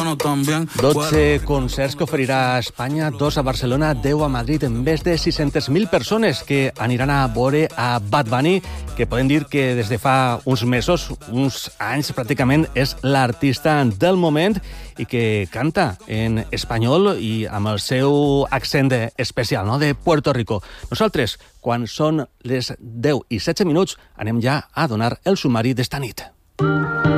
americanos también. 12 concerts que oferirà a Espanya, 2 a Barcelona, 10 a Madrid, amb més de 600.000 persones que aniran a veure a Bad Bunny, que podem dir que des de fa uns mesos, uns anys pràcticament, és l'artista del moment i que canta en espanyol i amb el seu accent especial, no?, de Puerto Rico. Nosaltres, quan són les 10 i 16 minuts, anem ja a donar el sumari d'esta nit.